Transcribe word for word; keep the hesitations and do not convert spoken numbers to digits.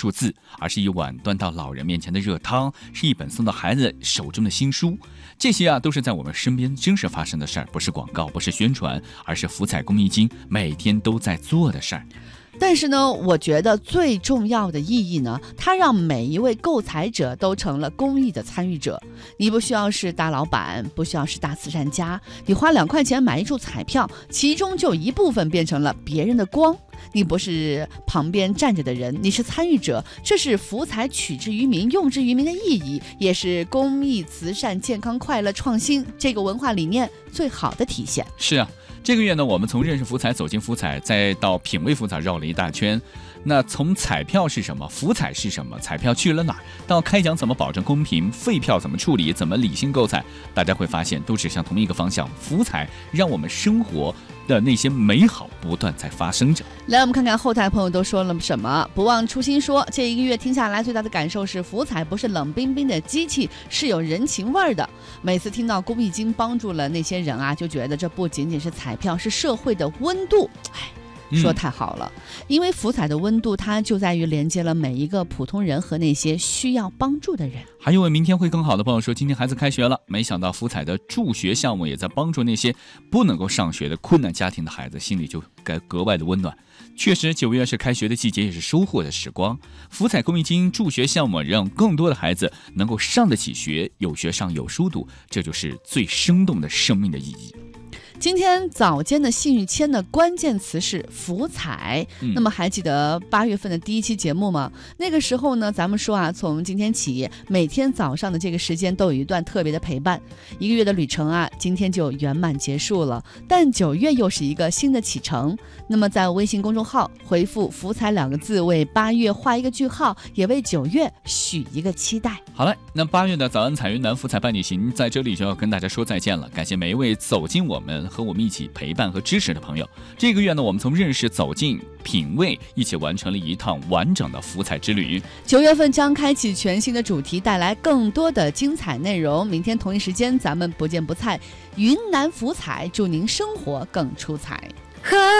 数字，而是一碗端到老人面前的热汤，是一本送到孩子手中的新书。这些啊，都是在我们身边真实发生的事儿，不是广告，不是宣传，而是福彩公益金每天都在做的事儿。 但是呢，我觉得最重要的意义呢，它让每一位购彩者都成了公益的参与者。你不需要是大老板，不需要是大慈善家，你花两块钱买一注彩票，其中就一部分变成了别人的光。你不是旁边站着的人，你是参与者，这是福彩取之于民、用之于民的意义，也是公益、慈善、健康、快乐、创新这个文化理念最好的体现。 是啊，这个月呢，我们从认识福彩、走进福彩，再到品味福彩，绕了一大圈。那从彩票是什么，福彩是什么，彩票去了哪儿，到开奖怎么保证公平，废票怎么处理，怎么理性购彩，大家会发现都指向同一个方向，福彩让我们生活的那些美好不断在发生着。 来，我们看看后台朋友都说了什么。不忘初心说，这一个月听下来最大的感受是，福彩不是冷冰冰的机器，是有人情味儿的。每次听到公益金帮助了那些人啊，就觉得这不仅仅是彩票，是社会的温度。哎，说太好了，因为福彩的温度，它就在于连接了每一个普通人和那些需要帮助的人。 还有位明天会更好的朋友说，今天孩子开学了，没想到福彩的助学项目也在帮助那些不能够上学的困难家庭的孩子，心里就该格外的温暖。确实，九月是开学的季节，也是收获的时光。福彩公益金助学项目让更多的孩子能够上得起学，有学上，有书读，这就是最生动的生命的意义。 今天早间的信誉签的关键词是福彩、嗯、那么还记得八月份的第一期节目吗？那个时候呢，咱们说啊，从今天起每天早上的这个时间都有一段特别的陪伴，一个月的旅程啊，今天就圆满结束了。但九月又是一个新的启程，那么在微信公众号回复福彩两个字，为八月画一个句号，也为九月许一个期待。 好了，那八月的早安彩云南福彩伴你行在这里就要跟大家说再见了，感谢每一位走进我们和我们一起陪伴和支持的朋友。这个月呢，我们从认识走进品味，一起完成了一趟完整的福彩之旅。 九月份将开启全新的主题，带来更多的精彩内容。明天同一时间咱们不见不散。云南福彩祝您生活更出彩。